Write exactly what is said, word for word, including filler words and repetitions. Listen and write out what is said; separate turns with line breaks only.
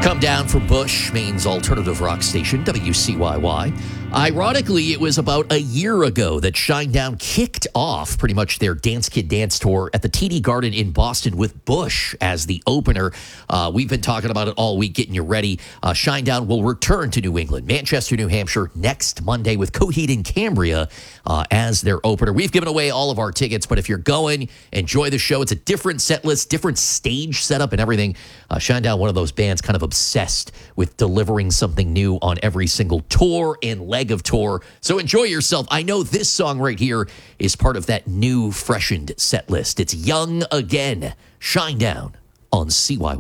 Come Down from Bush, Maine's alternative rock station, W C Y Y. Ironically, it was about a year ago that Shinedown kicked off pretty much their Dance Kid Dance Tour at the T D Garden in Boston with Bush as the opener. Uh, we've been talking about it all week, getting you ready. Uh, Shinedown will return to New England, Manchester, New Hampshire, next Monday with Coheed and Cambria uh, as their opener. We've given away all of our tickets, but if you're going, enjoy the show. It's a different set list, different stage setup and everything. Uh, Shinedown, one of those bands kind of obsessed with delivering something new on every single tour and leg of tour. So enjoy yourself. I know this song right here is part of that new, freshened set list. It's Young Again, Shinedown on C Y Y.